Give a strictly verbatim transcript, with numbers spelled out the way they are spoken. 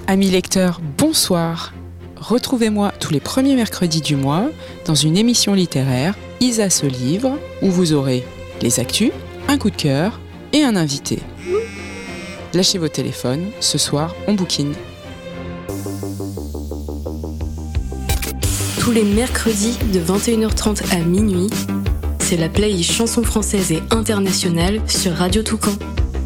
Amis lecteurs, bonsoir. Retrouvez-moi tous les premiers mercredis du mois dans une émission littéraire Isa se livre où vous aurez les actus, un coup de cœur et un invité. Lâchez vos téléphones, ce soir on bouquine. Tous les mercredis de vingt et une heures trente à minuit, c'est la playlist chansons françaises et internationales sur Radio Toucan.